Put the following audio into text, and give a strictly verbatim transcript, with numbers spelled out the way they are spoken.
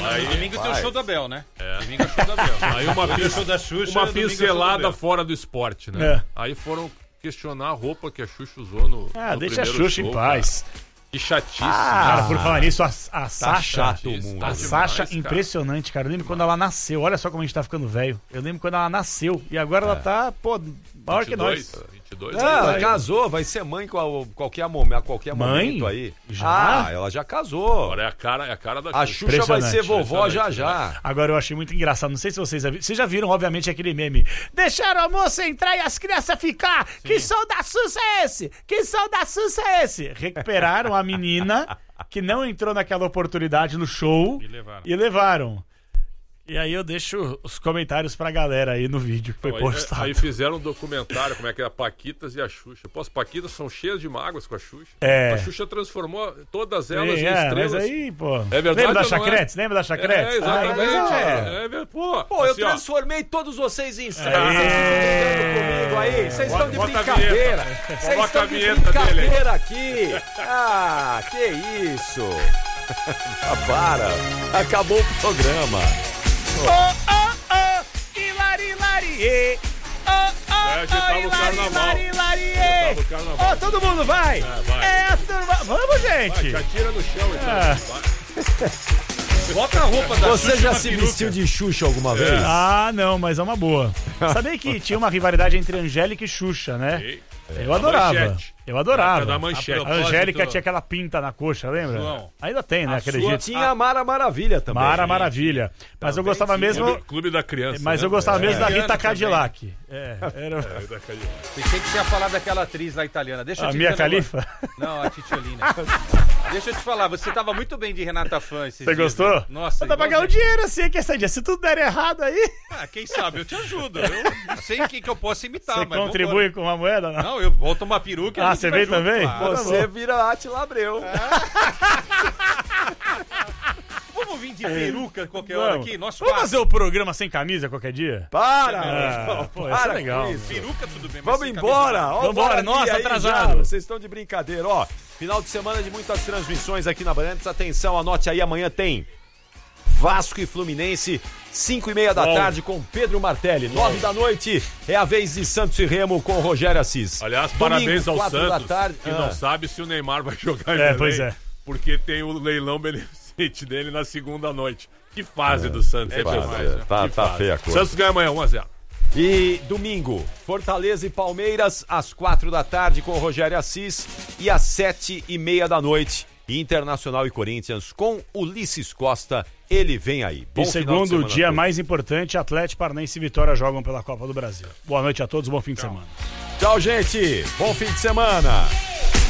Mas no Aí, domingo vai. tem o show da Bel, né? É. Domingo é o show da Bel. Aí uma, Domingo é o pin- show da Xuxa, uma domingo é o show da pincelada Bel. fora do esporte, né? É. Aí foram questionar a roupa que a Xuxa usou no. Ah, no deixa a primeiro Xuxa show, em paz. Cara. Que chatice. Cara, por falar nisso, a, a Sasha. chato o mundo. A Tá demais, Sasha, cara. impressionante, cara. Eu lembro quando ela nasceu. Olha só como a gente tá ficando velho. Eu lembro quando ela nasceu. E agora ela tá, pô, maior que nós. vinte e dois, Não, ela aí. casou, vai ser mãe qual- qualquer momento, a qualquer Mãe? momento aí. Já? Ah, ela já casou. Agora é a cara, é a cara da A Xuxa. Xuxa vai ser Impressionante, vovó já impressionante, já. Agora eu achei muito engraçado. Não sei se vocês já viram. Vocês já viram, obviamente, aquele meme. Deixaram a moça entrar e as crianças ficar. Que som da Xuxa é esse? Que som da Xuxa é esse? Recuperaram a menina que não entrou naquela oportunidade no show E levaram. e levaram. E aí eu deixo os comentários pra galera aí no vídeo que foi Aí, postado. aí fizeram um documentário, como é que é, a Paquitas e a Xuxa. Pô, as Paquitas são cheias de mágoas com a Xuxa. É. A Xuxa transformou todas elas Sim, em é, estrelas. mas aí, pô. É verdade Lembra da ou não é? Chacretes? Lembra da Chacretes? É, exatamente. Ah, mas é. é. É, pô, Pô, eu assim, ó, transformei todos vocês em estrelas. Aê. Vocês ficam brincando comigo aí. Vocês estão de Bota a brincadeira. vinheta. Vocês Bota estão a de vinheta brincadeira aqui. Ah, que isso. Ah, para. Acabou o programa. Oh, oh, oh, hilari, lari, eh. Oh, oh, É, a gente tá no hilari, carnaval. lari, lari, A gente tá eh. no carnaval. Ó, todo mundo vai? É, vai. É, a turma... Vamos, vai, gente. te atira no chão então. Ah. Vai. Bota a roupa da Você Xuxa já na se peruca. vestiu de Xuxa alguma vez? Ah, não, mas é uma boa. Sabia que tinha uma rivalidade entre Angélica e Xuxa, né? E- Eu adorava. Manchete. Eu adorava. Da manchete. A Angélica propósito- tinha aquela pinta na coxa, lembra? João, Ainda tem, né? A Aquele sua jeito. tinha a Mara Maravilha também. Mara gente. Maravilha. Mas eu Também gostava tinha. mesmo. Clube, Clube da Criança. Mas né? eu gostava mesmo da Italiana Rita também. Cadillac. É, era É, da Cadillac. pensei que você ia falar daquela atriz lá italiana. Deixa eu a te Mia dizer um negócio. Khalifa. Não, a Titiolina. Deixa eu te falar, você tava muito bem de Renata Fã esses Você dias, gostou? né? Nossa, Dá pra ganhar um igualzinho. dinheiro assim, que essa dia. Se tudo der errado aí, Ah, quem sabe, eu te ajudo. Eu não sei o que, que eu posso imitar, você mas contribui com uma moeda, não? Não, eu vou tomar peruca e a Ah, gente você vai vem junto, também? claro. Você vira Átila Abreu. Vamos vir de peruca qualquer hora Vamos. aqui? Nós Vamos quatro. fazer o programa sem camisa qualquer dia? Para! Ah, pô, isso é para legal. com isso. Peruca, tudo bem. mas Vamos sem embora! camisa. Ó, Vambora, bora nossa, aqui aí atrasado. já. Vocês estão de brincadeira, ó. Final de semana de muitas transmissões aqui na Bandeirantes. Atenção, anote aí, amanhã tem Vasco e Fluminense, cinco e meia da Bom. tarde com Pedro Martelli. nove da noite é a vez de Santos e Remo com o Rogério Assis. Aliás, Domingo, parabéns ao quatro da Santos, tarde. que Ah. não sabe se o Neymar vai jogar em É, Belém, pois é. porque tem o leilão beneficente dele na segunda noite. Que fase do Santos, É hein, demais, pessoal? né? Tá, Que tá fase. feia a coisa. Santos ganha amanhã, um a zero. E domingo, Fortaleza e Palmeiras, às quatro da tarde com o Rogério Assis. E às sete e meia da noite, Internacional e Corinthians com Ulisses Costa. Ele vem aí. Bom E final de segundo semana dia a todos. mais importante, Atlético Paranaense e Vitória jogam pela Copa do Brasil. Boa noite a todos, bom fim de semana. Tchau, gente. Bom fim de semana.